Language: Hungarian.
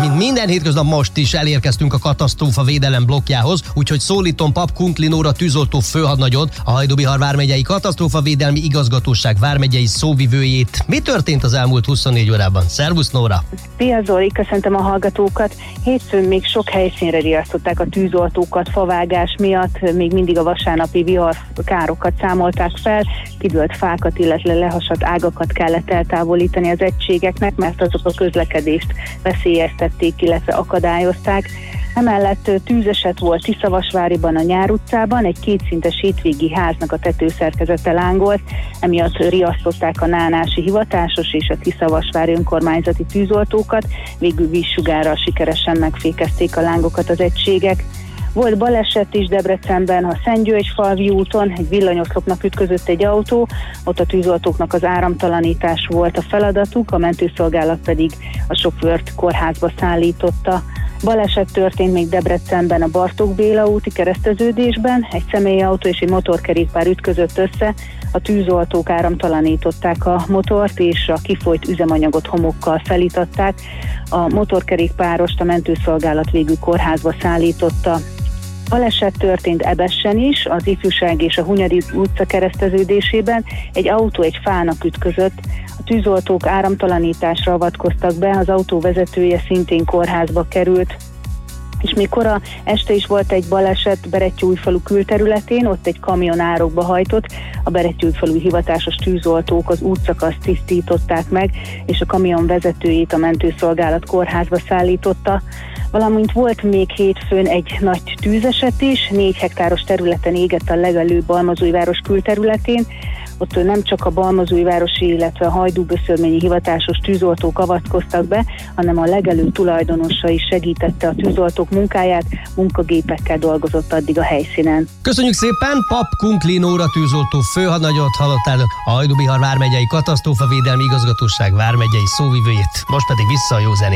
mint minden hétköznap most is elérkeztünk a katasztrófa védelem blokkjához, úgyhogy szólítom Pap Kunkli Nóra tűzoltó főhadnagyot, a Hajdú-Bihar vármegyei katasztrófa védelmi igazgatóság vármegyei szóvivőjét. Mi történt az elmúlt 24 órában? Szervusz, Nóra! Szia Zoli, köszöntöm a hallgatókat. Hétfőn még sok helyszínre riasztották a tűzoltókat favágás miatt, még mindig a vasárnapi vihar károkat számolták fel, kidőlt fákat, illetve lehasadt ágakat kellett eltávolítani az egységeknek, mert azok a közlekedést veszélyeztették, illetve akadályozták. Emellett tűzeset volt Tiszavasváriban, a Nyár utcában, egy kétszintes hétvégi háznak a tetőszerkezete lángolt, emiatt riasztották a nánási hivatásos és a Tiszavasvári önkormányzati tűzoltókat, végül vízsugárral sikeresen megfékezték a lángokat az egységek. Volt baleset is Debrecenben, a Szentgyörgy-falvi úton, egy villanyoszlopnak ütközött egy autó, ott a tűzoltóknak az áramtalanítás volt a feladatuk, a mentőszolgálat pedig a sofőrt kórházba szállította. Baleset történt még Debrecenben a Bartók Béla úti kereszteződésben, egy személyautó és egy motorkerékpár ütközött össze, a tűzoltók áramtalanították a motort, és a kifolyt üzemanyagot homokkal felítatták. A motorkerékpárost a mentőszolgálat végül kórházba szállította. Baleset történt Ebessen is, az Ifjúság és a Hunyadi utca kereszteződésében, egy autó egy fának ütközött, a tűzoltók áramtalanításra avatkoztak be, az autó vezetője szintén kórházba került. És még kora este is volt egy baleset Berettyóújfalu külterületén, ott egy kamion árokba hajtott, a Berettyóújfalu hivatásos tűzoltók az útszakaszt tisztították meg, és a kamion vezetőjét a mentőszolgálat kórházba szállította. Valamint volt még hétfőn egy nagy tűzeset is, 4 hektáros területen égett a legelő Balmazújváros külterületén. Ott nem csak a balmazújvárosi, illetve a hajdúböszörményi hivatásos tűzoltók avatkoztak be, hanem a legelő tulajdonosa is segítette a tűzoltók munkáját, munkagépekkel dolgozott addig a helyszínen. Köszönjük szépen, Pap Kunkli Nóra tűzoltó főhadnagyot hallottátok, a Hajdú-Bihar vármegyei katasztrófavédelmi igazgatóság vármegyei szóvivőjét. Most pedig vissza a jó zenét.